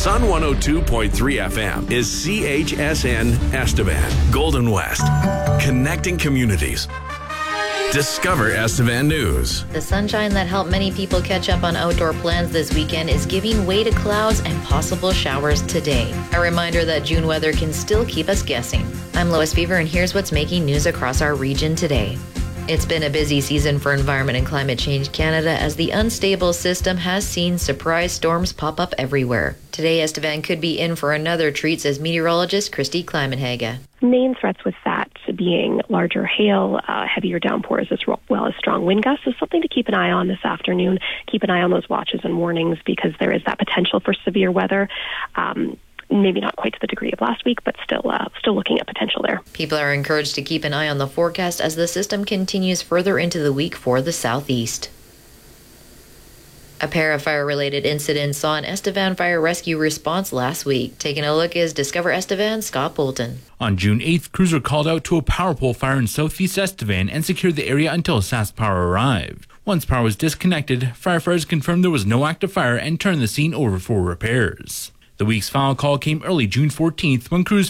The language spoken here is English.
Sun 102.3 FM is CHSN Estevan, Golden West. Connecting communities. Discover Estevan News. The sunshine that helped many people catch up on outdoor plans this weekend is giving way to clouds and possible showers today. A reminder that June weather can still keep us guessing. I'm Lois Fever, and here's what's making news across our region today. It's been a busy season for Environment and Climate Change Canada as the unstable system has seen surprise storms pop up everywhere. Today, Estevan could be in for another treat, says meteorologist Christy Klimenhaga. Main threats with that being larger hail, heavier downpours, as well as strong wind gusts, is something to keep an eye on this afternoon. Keep an eye on those watches and warnings because there is that potential for severe weather. Maybe not quite to the degree of last week, but still looking at potential there. People are encouraged to keep an eye on the forecast as the system continues further into the week for the southeast. A pair of fire-related incidents saw an Estevan fire rescue response last week. Taking a look is Discover Estevan, Scott Bolton. On June 8th, crews were called out to a power pole fire in southeast Estevan and secured the area until SAS Power arrived. Once power was disconnected, firefighters confirmed there was no active fire and turned the scene over for repairs. The week's final call came early June 14th when crews